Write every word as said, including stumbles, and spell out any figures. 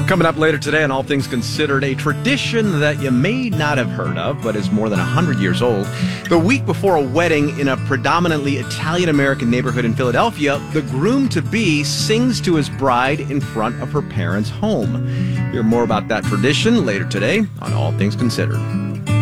Coming up later today on All Things Considered, a tradition that you may not have heard of, but is more than one hundred years old. The week before a wedding in a predominantly Italian-American neighborhood in Philadelphia, the groom-to-be sings to his bride in front of her parents' home. Hear more about that tradition later today on All Things Considered.